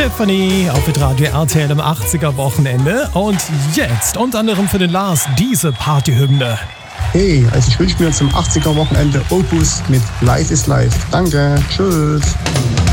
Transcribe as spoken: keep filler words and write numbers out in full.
Tiffany auf Radio R T L im achtziger-Wochenende. Und jetzt unter anderem für den Lars diese Partyhymne. Hey, also ich wünsche mir zum achtziger-Wochenende Opus mit Life is Life. Danke, tschüss.